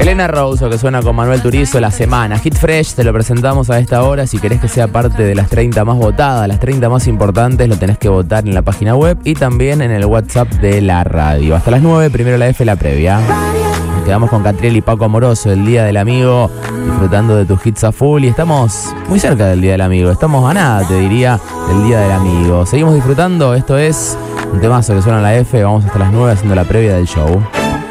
Elena Rose, que suena con Manuel Turizo, La Semana. Hit Fresh, te lo presentamos a esta hora. Si querés que sea parte de las 30 más votadas, las 30 más importantes, lo tenés que votar en la página web y también en el WhatsApp de la radio. Hasta las 9, primero la F, la previa. Nos quedamos con Catriel y Paco Amoroso, el Día del Amigo, disfrutando de tus hits a full. Y estamos muy cerca del Día del Amigo. Estamos a nada, te diría, del Día del Amigo. Seguimos disfrutando. Esto es un temazo que suena en la F. Vamos hasta las 9 haciendo la previa del show.